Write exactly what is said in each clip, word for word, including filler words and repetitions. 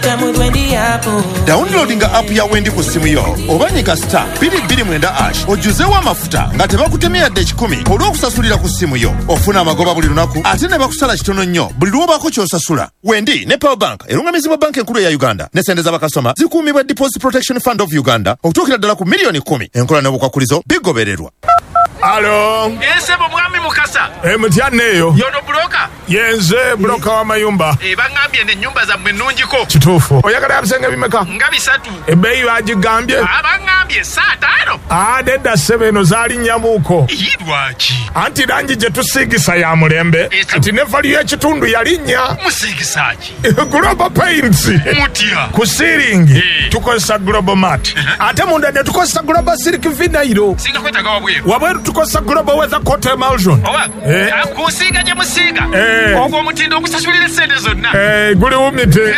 Downloadinga app ya Wendy ku simu yo obanyika star two two nine ash ojuzewo amafuta nga tebakutemya yadde kikumi olw'okusasulira ku simu yo ofuna amagoba buli lunaku ate ne bakusala kitono nnyo buli lw'obaako ky'osasula. Wendy ne Power Bank erungamizibwa banka enkulu ya Uganda ne sente z'abakasitoma zikuumibwa Deposit Protection Fund of Uganda okutuukira ddala ku miliyoni kumi. Enkola n'obukwakulizo bigobererwa. Alo. Ese bomwami mukasa. E mutyanneeyo. Yono bloka. Yenze bloka wa mayumba. E bangambye ne nyumba za mwenunjiko. Kituufu. Oyagala abisenge bimeka? Nga bisatu. Ebbeeyi bagigambye? Abangambye saa taano. Ah, nedda sebeno zaali nnyamuuko. Yirwaki. Anti langi gye tusiigisa ya mulembe. Ati ne valiyo ekitundu yalinnya. Musiigisaki. Global Paints. Mutya. Ku ceiling. Tukozesa Global Mat. Ate munda ne tukozesa Global Silk Vinyl. Singa kwetaga wabweru. Wabweru tukozesa Global Weather Coat Emulsion. Owa. Eh. Akusiiga gye musiiga. Eh. Ogwo omutindo okusasulira sente zonna. Eh, guli wumite.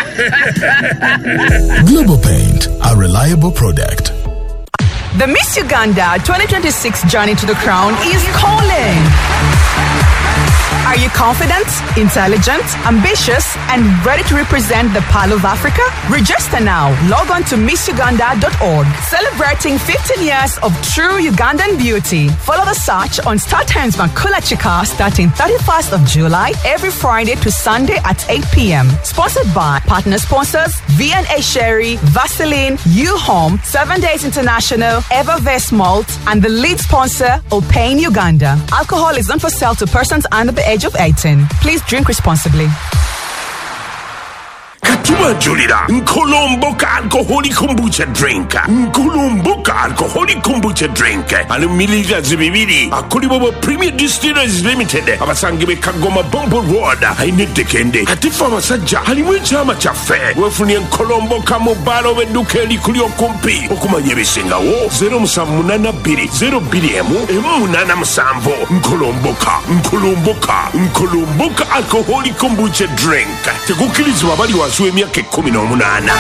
Global Paint, a reliable product. The Miss Uganda twenty twenty-six journey to the crown is calling. Are you confident, intelligent, ambitious, and ready to represent the Pearl of Africa? Register now. Log on to miss uganda dot org. Celebrating fifteen years of true Ugandan beauty. Follow the search on Star Times Makula Chika starting thirty-first of July every Friday to Sunday at eight p.m. Sponsored by partner sponsors V and A Sherry, Vaseline, U-Home, Seven Days International, Evervest Malt, and the lead sponsor, Opain Uganda. Alcohol is not for sale to persons under the age of eighteen. Please drink responsibly. Katubajulira Nkolomboka alcoholic kombucha drink. Nkolomboka alcoholic kombucha drink. Anu mililita zibibiri. Akolibobo Premier Distillers Limited. Abasange be Kagoma Bombo Road. Aine dekende. Hatifa masajja. Halimwe chama chafe. Wefuni Nkolomboka mobalo wenduke likulio kumpi. Okumanye bisinga wo. Zero musamunana biri. Zero biri emu. Emu munana musambo. Nkolomboka. Nkolomboka. Nkolomboka alcoholic kombucha drink. Tegukilizi wabali wazuwe miaka kumi na munana.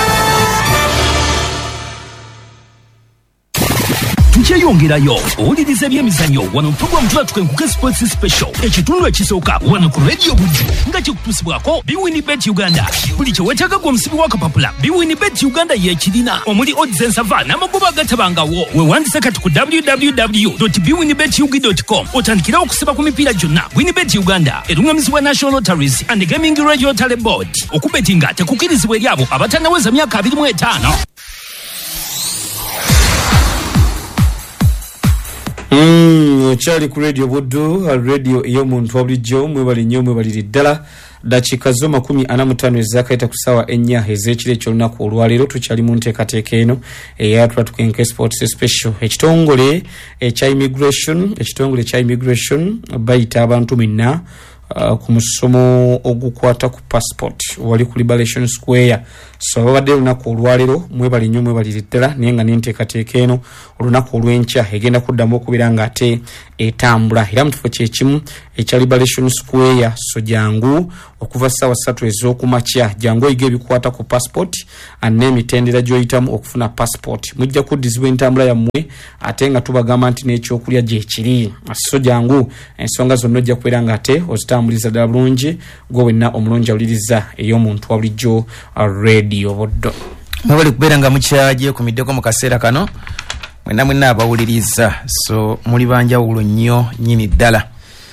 Tukyeyongerayo owuliriza ebyemizannyo wano mpugwa mutula tukwenkuke sports special ekitundu ekisooka wano ku radio Budju nga kikutusibwako Biwinibet Uganda. Buli kyewetaaga gwe omusibi w'akapapula Biwinibet Uganda yeekirina omuli odds ensava n'amagoba agatabangawo. Weewandise kati ku w w w dot biwinibet ug dot com otandikira okusiba ku mipiira gyonna. Winibet Uganda erungamizibwa National Lotteries and Gaming Regulatory Board. Okubetinga tekukirizibwa eri abo abatannaweza myaka abiri mu etaano. Mm, chali ku radio Buddu, radio iyo muntu wabulijjo mwebali nnyo mwebali ddala. Dakika zo makumi ana mu ttaano ezakaita ku ssaawa ennya ez'ekiro eky'olunaku olwaleero tukyali mu nteekateeka eno eyatula tukenke sports special. Ekitongole ekya immigration ekitongole ekya immigration bayita abantu minna Uh, ku musomo ogukwata ku passport wali ku Liberation Square. So babadde lunaku olwaleero mwebali nnyo mwebali ddala naye nga n'enteekateeka eno olunaku olw'enkya egenda kuddamu okubeera ng'ate etambula era mu kifo kyekimu ekya Liberation Square. So jangu okuva ssaawa ssatu ez'okumakya jangu oyiga ebikwata ku passport n'emitendera gy'oyitamu okufuna passport. Mujja kuddizibwa entambula yammwe ate nga tubagamba nti n'ekyokulya gyekiri. So jangu ensonga zonna ojja kubeera ng'ate ozitambuliza ddala bulungi gwe wenna omulungi awuliriza ey'omuntu wa bulijjo radio Buddu. Mwebali kubeera nga mukyaje ku middeko mu kaseera kano mwena mwenna abawuliriza. So muli banjawulo nnyo nnyini ddala.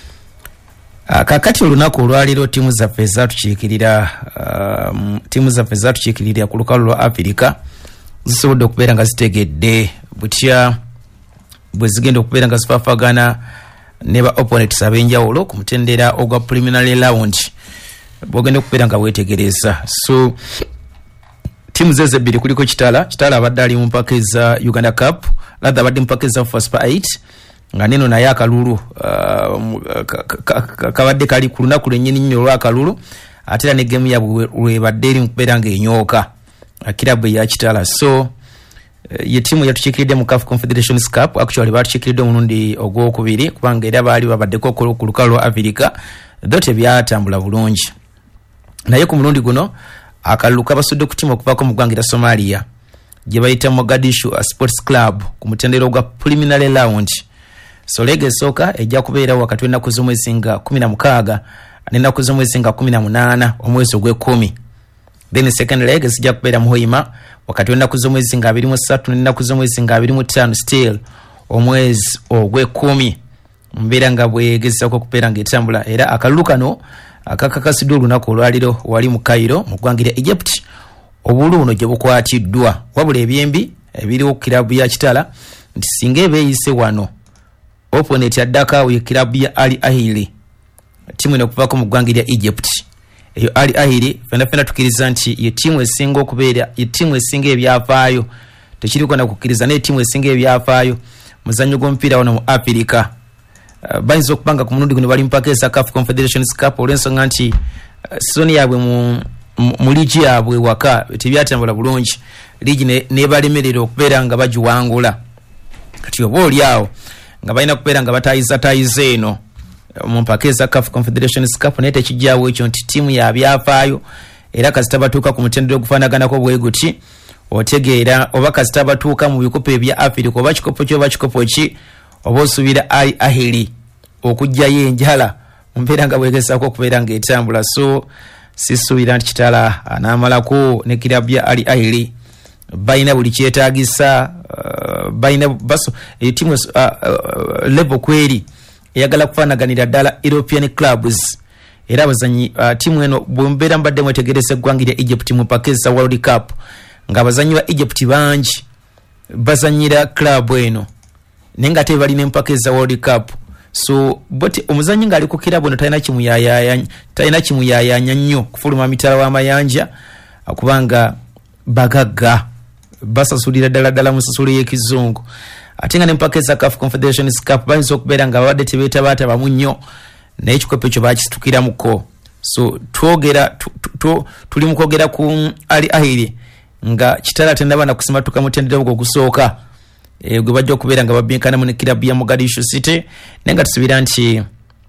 Uh, kakati olunaku olwaleero ttiimu zaffe ezatukiikirira uh, ttiimu zaffe ezatukiikirira ku lukalu lwa Afirika zisobodde okubeera nga zitegedde butya bwe zigenda okubeera nga zifaafagana ne ba opponents ab'enjawulo ku mutendera ogwa preliminary round bwogenda okubeera nga weetegereza. So timu zeze bbiri kuliko Kitala Kitala abadde ali mu mpaka eza Uganda Cup, ladha abadde mu mpaka eza Super eight nga neno naye akalulu uh, kabadde kali ku lunaku lwennyini nnyo olw'akalulu ate era ne gemu yabwe lwebadde eri mu kubeera ng'enyooka kirabu ya Kitala. So uh, ye timu yatukiikiridde mu C A F Confederations Cup, actually batukiikiridde omulundi ogwokubiri kubanga era baali babaddeko ku lukalu lwa Afirika dho tebyatambula bulungi. Naye ku mulundi guno akalulu kabasudde ku timu okuvaako mu ggwanga lya Somalia gye bayita Mogadishu Sports Club ku mutendero gwa preliminary round. So lega esooka ejja kubeera wakati w'ennaku z'omwezi nga kumi na mukaaga n'ennaku z'omwezi nga kumi na munaana omwezi ogw'ekkumi. then second leg zijja kubeera muhoima wakati w'ennaku z'omwezi nga abiri mu ssatu n'ennaku z'omwezi nga abiri mu ttaano still omwezi ogw'ekkumi mbeera nga bwegezaako okubeera ng'etambula era akalulu kano akakakasiddwa olunaku olwaliro wali mu Cairo mu ggwanga lya Egypt obulu buno gye bukwatiddwa wabula ebyembi ebiriwo ku kirabu ya kitala nti singa ebeeyise wano opponent yaddakaawo ye kirabu ya Al Ahly timu eno okuvaako mu ggwanga lya Egypt eyo Al Ahly fena fena tukkiriza nti ye timu esinga okubeera ye timu esinga ebyafaayo tekiriko na kukkiriza naye timu esinga ebyafaayo muzannyo gw'omupiira wano mu Africa. Uh, bayinza okubanga ku mulundi guno bali mpaka eza C A F Confederations Cup olw'ensonga nti uh, soni yaabwe mu, mu, mu ligi yaabwe waka tebyatambula bulungi ligi nebalemerera okubeera nga bagiwangula kati oba oli awo nga balina kubeera nga batayizatayiza eno mu mpaka eza C A F Confederations Cup naye tekijjaawo ekyo nti ttiimu yabyafaayo era kasita batuuka ku mutendero ogufaanaganako bwe guti otegeera oba kasita batuuka mu bikopo ebya Africa oba kikopo kyoba kikopo ki oba osuubira Al Ahly okujjayo enjala mumbeera nga bwegezaako okubeera ng'etambula so sisuubira nti kitala anaamalako ne kirabu ya Al Ahly balina buli kyetaagisa uh, balina baso etimu uh, uh, level kweri eyagala kufaanaganira ddala European clubs era abazanyi uh, timu eno bwembeera mbadde mwetegereza eggwanga lya Egypt mu pakeza World Cup nga abazanyi ba Egypt bangi bazanyira club eno nenga ate bali n'empaka eza World Cup so but omuzanyi nga ali ku kirabu eno talina kimuyayaya talina kimuyayanya nnyo kufuluma mitala w'amayanja kubanga bagagga basasulira ddala ddala mu sasulu y'ekizungu ate nga n'empaka eza C A F Confederations Cup bayinza okubeera nga babadde tebeetabaatabamu nnyo naye ekikopo ekyo bakisitukiramuko so twogera tuli mu kwogera ku Al Ahly nga kitala tendaba na kusimatuka mutendera ogwo gusooka e, gwe bajja okubeera nga babbinkanamu ne kirabu ya Mogadishu City nenga tusubira nti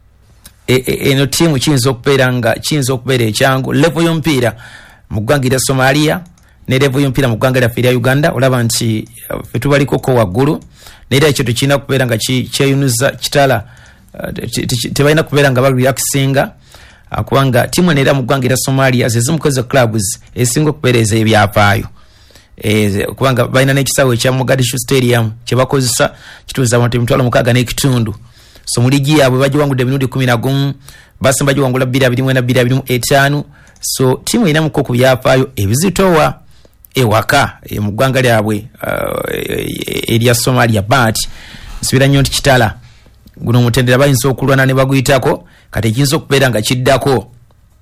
eno tiimu kiyinza okubeera nga kiyinza okubeera ekyangu level y'omupiira mu ggwanga lya Somalia ne level y'omupiira mu ggwanga lyaffe erya Uganda olaba nti ffe tubalikoko waggulu naye ekyo tukirina kubeera nga kyeyunuza kitala tebalina kubeera nga balirelaxinga kubanga tiimu eno era mu ggwanga lya Somalia zezimukoze clubs esinga okubeera ez'ebyafaayo eh kubanga balina n'ekisawo ekya Mogadishu Stadium kye bakozesa kituuza abantu emitwalo mukaaga n'ekitundu so mu ligi yaabwe bagiwangudde emirundi kumi na gumu basi bagiwangula bbiri abiri mwenda bbiri abiri mu etaano so tiimu erina muko ku byafaayo ebizitowa ewaka e, mu ggwanga lyabwe uh, erya Somalia but nsubira nnyo nti kitala guno omutendera bayinza okulwana ne baguyitako kati ekiyinza okubeera nga kiddako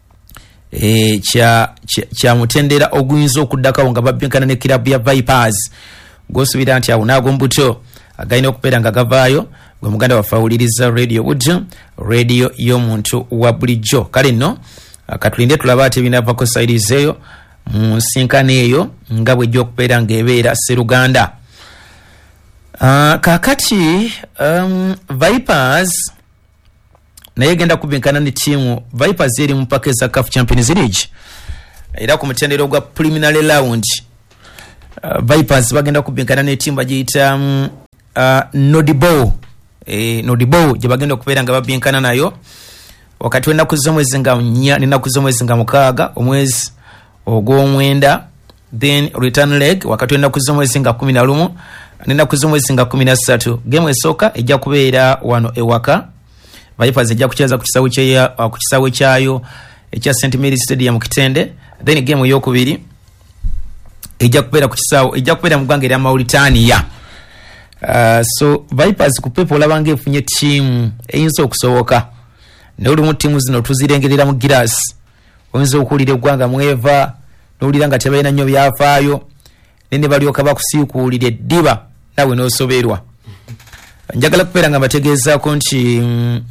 e, kya, kya, kya mutendera oguyinza okuddakawo nga babbinkana ne kirabu ya Vipers gwosubira nti awo naago mbuto agayina okubeera nga gavaayo gwe muganda wafawuliriza radio budjo radio y'omuntu wa bulijjo kale nno katulinde tulaba ate binavako sayiriza eyo mu nsinkano eyo nga bwejja okubeera ng'ebeera Sseruganda. Uh, kakati um, Vipers naye genda kubinkana ne tiimu Vipers eri mu mpaka eza C A F Champions League era ku mutendero gwa preliminary round uh, Vipers bagenda kubinkana ne tiimu bagiyita um, uh, Nodibo e, Nodibo gye bagenda okubeera nga babinkana nayo wakati w'ennaku z'omwezi nga nnya n'ennaku z'omwezi nga mukaaga omwezi ogw'omwenda then return leg wakati w'ennaku z'omwezi nga kumi na lumu n'ennaku z'omwezi nga kumi na ssatu gemu esooka ejja kubeera wano ewaka Vipers ejja kucheza ku kisawe kya ku kisawe kyayo ekya Saint Mary Stadium Kitende then gemu ey'okubiri ejja kubeera ku kisawe ejja kubeera mu ggwanga erya Mauritania. Uh, so Vipers ku pepo olabanga efunye tiimu eyinza okusoboka naye olumu tiimu zino tuzirengerera mu girasi oyinza okuwulira eggwanga mweva n'owulira nga tebalina nnyo byafaayo nene balyoka bakusiikuulira eddiba nawe n'osoberwa. Njagala kubeera nga bategeezaako nti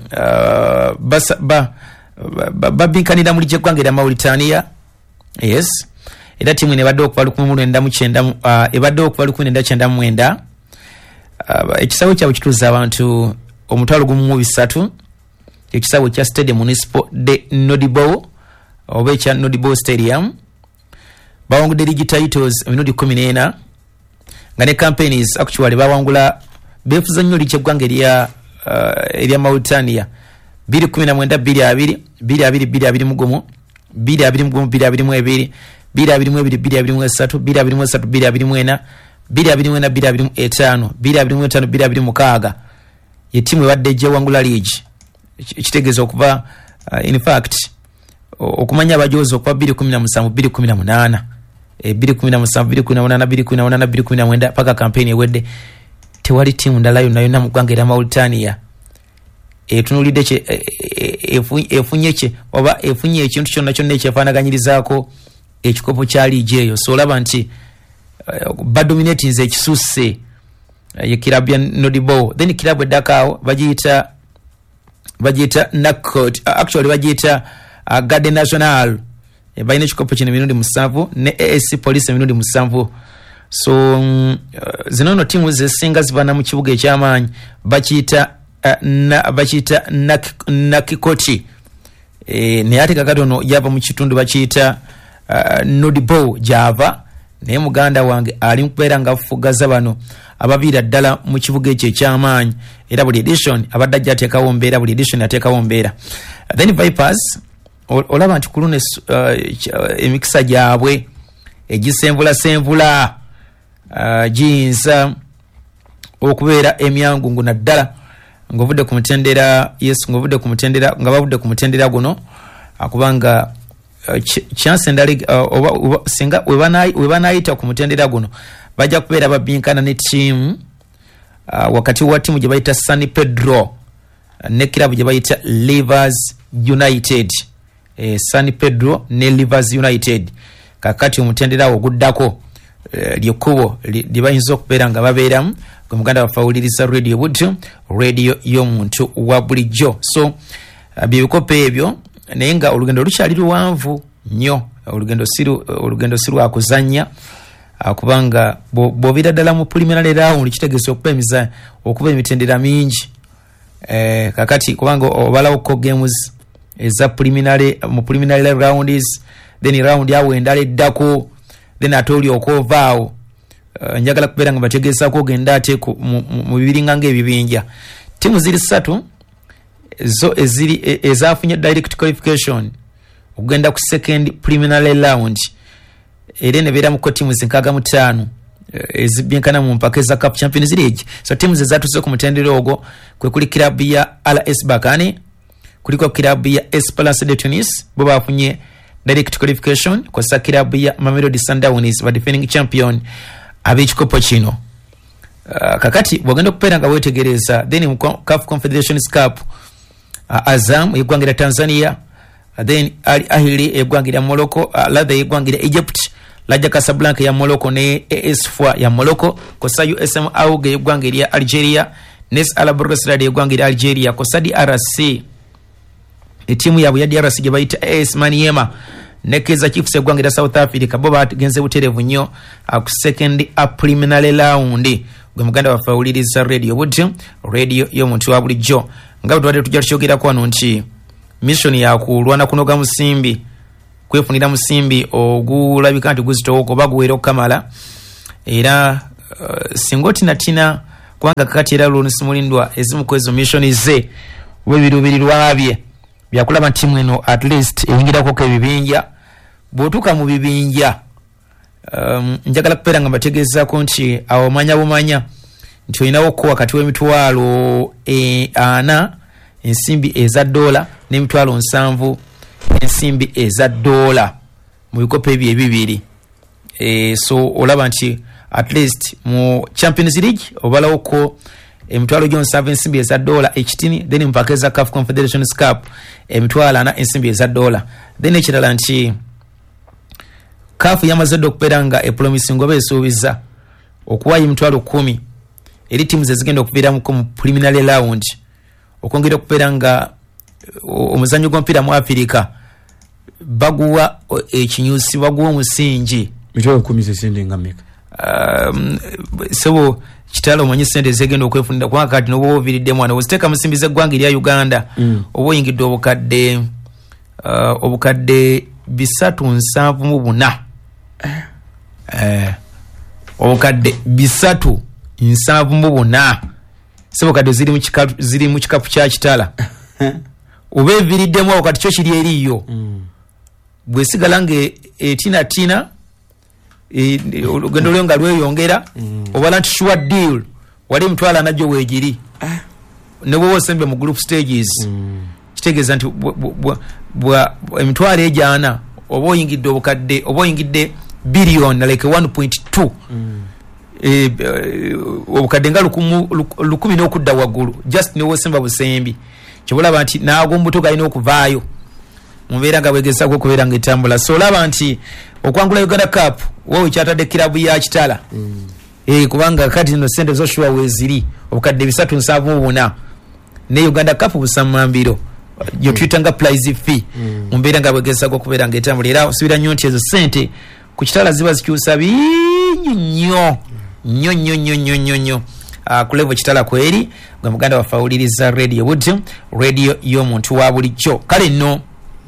babinkanira mu lijja eggwanga erya Mauritania yes era tiimu eno ebadde okuva lukumi mu lwenda mu kyenda ebadde okuva lukumi lwenda kyenda mu mwenda ekisawe kyabwe kituuza abantu omutwalo gumu mu bisatu ekisawe kya Stade Municipal de Nodibo oba ekya Nodibo Stadium bawangudde league titles emirundi kumi n'ena nga ne campaigns actually bawangula beefuza nnyo licha eggwanga erya uh, erya Mauritania bbiri kumi na mwenda bbiri abiri bbiri abiri bbiri abiri mu gumu bbiri abiri mu gumu bbiri abiri mu ebiri bbiri abiri mu ebiri bbiri abiri mu esatu bbiri abiri mu esatu bbiri abiri mu ena bbiri abiri mu ena bbiri abiri mu etaano bbiri abiri mu etaano bbiri abiri mu mukaaga ye ttiimu ebadde ejja wangula leagi ekitegeeza okuba uh, in fact okumanya abajoozi okuba bbiri kumi na musanvu bbiri kumi na munaana bbiri kumi na musanvu bbiri kumi na munaana bbiri kumi na munaana bbiri kumi na mwenda paka kampeyini ewedde tewali ttiimu ndala yonna yonna mu ggwanga erya Mauritania etunulidde kye efunye kye oba efunye ekintu kyonna kyonna ekyefaanaganyirizaako ekikopo kya liigi eyo so olaba nti uh, badominatinze ekisusse uh, ye kirabu ya Nodibo then kirabu eddakaawo bagiyita bagiyita Nakot uh, actually bagiyita uh, Garde National e, balina ekikopo kino emirundi musanvu ne A S C Police emirundi musanvu so um, uh, zino nno ttiimu zesinga zibaana mu kibuga ekyamaanyi bakiyita uh, na, bakiyita nak, Nakikoti e, naye ate kakati ono yava mu kitundu bakiyita uh, Nodibo gyava naye muganda wange ali mukubeera nga afugaza bano abaviira ddala mu kibuga ekyo ekyamaanyi era buli edition abadde ajja ateekawo mbeera buli edition ateekawo mbeera then Vipers olaba nti kuluna uh, emikisa gyabwe egisenvula senvula uh, giyinza okubeera emyangungu naddala ng'ovudde ku mutendera yes ng'ovudde ku mutendera nga bavudde ku mutendera guno akubanga uh, chance ndali uh, oba, oba singa webanayita ku mutendera guno bajja kubeera babinkana ne team uh, wakati wa timu gye bayita San Pedro uh, ne kirabu gye bayita Rivers United eh, San Pedro ne Rivers United kakati omutendera oguddako eh, lyekubo lye bayinza okubeera nga babeeramu gwe muganda wafawuliriza radio buddu radio y'omuntu wa bulijjo so uh, byebikopo ebyo naye nga olugendo lukyali luwanvu nnyo olugendo siru olugendo siru akuzanya akubanga bw'obeera ddala mu preliminary round kitegeeza okuba emiza okuba emitendera mingi eh, kakati kubanga obalawo ko games eza preliminary mu preliminary rounds then round yawe endala eddako then ate olyoka ovaawo uh, njagala kubeera nga bategeezako ogenda ate mu bibiri nga ng'ebibinja timu ziri ssatu zo eziri ezafunye direct qualification okugenda ku second preliminary round era nebeera mu timu zinkaaga mu ttaano ezibyenkana mu mpaka eza Cup Champions League so timu ze zaatuuse ku mutendera ogwo kwe kuli kirabu ya R S Berkane kuliko kirabu ya Esperance de Tunis bo bafunye direct qualification kwa kirabu ya Mamelodi Sundowns ba defending champion ab'ekikopo kino uh, kakati bwagenda okubeera nga weetegereza then mu C A F Confederations Cup uh, Azam egwangira Tanzania uh, then Al Ahly egwangira Morocco uh, Ladha egwangira Egypt Raja Casablanca ya Morocco ne A S F A ya Morocco kosa U S M Auge egwangira Algeria Nes Al Bordeaux egwangira Algeria kosa D R C etimu yabwe ya D R C gye bayita A S Maniema ne Kaizer Chiefs egwangira South Africa bo bagenze buterevu nnyo ku second preliminary round gwe muganda wafawuliriza radio buddu radio y'omuntu wa bulijjo nga bwe twadde tujja tukyogerako wano nti mission yakulwana kunoga musimbi kwefunira musimbi ogulabika nti guzitowooko oba guwera okukamala era uh, singoti natina kubanga kakati era Lawrence Mulindwa ezimu ku ezo mission ze webirubiri lwabye byakulaba timu eno at least eyingirako ko ebibinja bw'otuuka mu bibinja um, njagala kubeera nga mbategeezaako nti awo manya bumanya nti olinawo ko wakati w'emitwalo e, ana ensimbi eza dola n'emitwalo nsanvu ensimbi eza dola mu bikopo ebyo ebibiri e, so olaba nti at least mu Champions League obalawo ko emitwalo gyonsanvu ensimbi eza dola ekitini then mpaka eza C A F Confederations Cup emitwalo ana ensimbi eza dola then ekirala nti C A F yamaze dde okubeera nga epromising oba esuubiza okuwayo emitwalo kumi eri timu ze zigenda okubeeramuko mu preliminary round okwongera okubeera nga omuzannyo gw'omupiira mu Afirika baguwa ekinyusi baguwa omusingi mitwalo kumi zesende nga meka um, sebo kitalo omanyi sente zegenda okwefunira kubanga kati noba oviridde mwana oziteeka musimbiza eggwanga erya Uganda mm. oba oyingidde obukadde uh, obukadde bisatu nsanvu mu buna eh, obukadde bisatu nsanvu mu buna sebo kadde ziri mu kikapu ziri mu kikapu kya kitala oba eviriddemu awo kati kyo kiri eriyo mm. bwesigala nge etina tina e, olugendo lwe nga lweyongera mm. obala nti sure deal wali mtwala najo wejiri ah. ne bwo sembe mu group stages mm. kitegeeza nti bwa emitwalo ejana oba oyingidde obukadde oba oyingidde billion like one point two mm. e, obukadde nga lukumi n'okudda waggulu just ne wosemba busembi kyobulaba nti naago mbuto galina okuvaayo mubeera nga bwegezako okubeera nga etambula so olaba nti okwangula Uganda Cup wowe kyatadde kirabu ya kitala mm. e, kubanga kati no sente zoshuwa weziri obukadde bisatu nsavu buna ne Uganda Cup busamambiro yo twitanga prize fee mm. mubeera nga bwegezako okubeera nga etambula era osubira nnyo nti ezo sente ku kitala ziba zikyusa bingi nnyo nnyo nnyo nnyo nnyo nnyo nnyo Uh, kulevo kitala kweri gwe muganda wafawuliriza radio wood radio y'omuntu wa bulijjo kale nno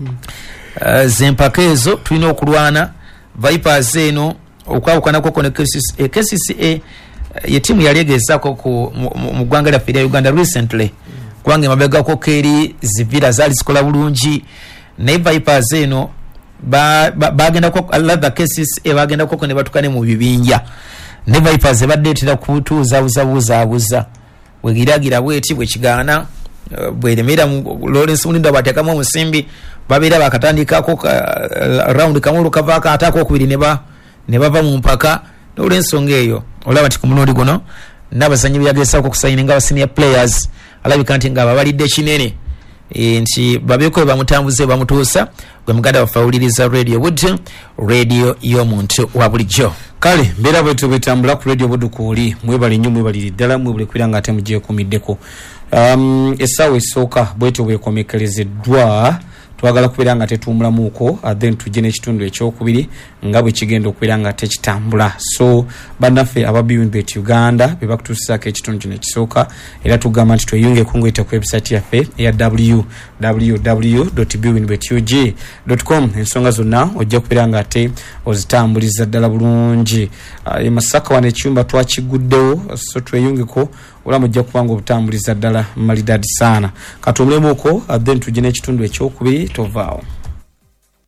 uh, zempaka ezo tulina okulwana Vipers eno okwawukanako kone K C C A K C C A ye timu yali egezaako ku mu ggwanga lyaffe erya Uganda recently kubanga emabegako keri zivira zaali zikola bulungi naye Vipers eno bagendako latha K C C A bagendako ne batukane mu bibinja ne Vipers baddeetera kutuuza buza buza buza wegiragira bweti bwe kigaana bweremera Lawrence Mulinda batekamu omusimbi babeera bakatandikako round kamulu kavaaka atako okubiri neba ne bava mu mpaka n'olw'ensonga eyo olaba nti ku munooli guno n'abazannyi byagezaako okusayininga aba senior players alabika nti nga babalidde kinene e, nti babeeko bamutambuze bamutuusa gwe muganda wafawuliriza radio wood radio y'omuntu wa bulijjo kale mbeera bwetu bwetambula ku radio wood kuuli mwebali nnyo mwebaliri ddala mwebule kwira nga ate mugyekumiddeko um, essaawa esooka bwetyo bwekomekelezeddwa twagala kubeera nga tetuwumulamuuko then tujje n'ekitundu ekyokubiri nga bwe kigenda okubeera nga tekitambula so bannaffe aba Bwinbet Uganda be bakutuusizaako ekitundu kino ekisooka era tugamba nti tweyungeku ngwita ku website yaffe eya w w w dot bwinbet u g dot com ensonga zonna ojja kubeera nga ate ozitambuliza ddala bulungi uh, e Masaka wano ekyumba twakiguddewo so tweyungeko olamu ojja kubanga obutambuliza ddala malidadi saana katumbulemu uko then tujje n'ekitundu ekyokubiri tovaawo